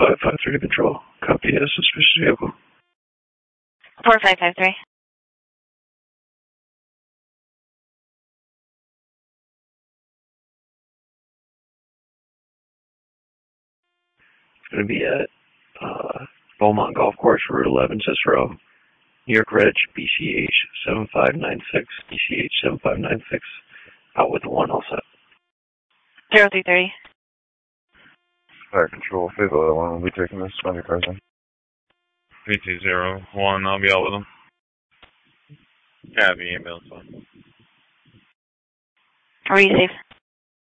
4553 to control. Copy a suspicious vehicle. 4553. It's going to be at Beaumont Golf Course, Route 11, Cicero, New York Reg, BCH 7596, BCH 7596, out with the 1 all set. 0330. Fire control, Fayetteville, one will be taking this 20 person. 3201, I'll be out with them. Yeah, the ambulance one. Are you safe?